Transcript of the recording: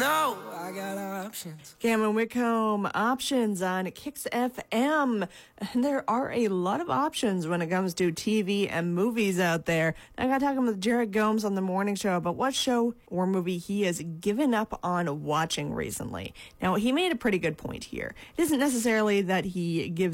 know I got options. Cameron Whitcomb, options on Kicks FM. And there are a lot of options when it comes to TV and movies out there. I got talking with Jared Gomes on the morning show about what show or movie he has given up on watching recently. Now, he made a pretty good point here. It isn't necessarily that he gives